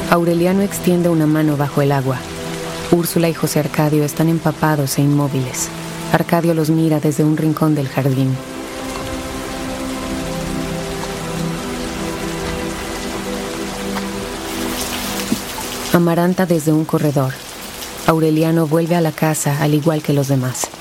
Aureliano extiende una mano bajo el agua. Úrsula y José Arcadio están empapados e inmóviles. Arcadio los mira desde un rincón del jardín. Amaranta desde un corredor. Aureliano vuelve a la casa al igual que los demás.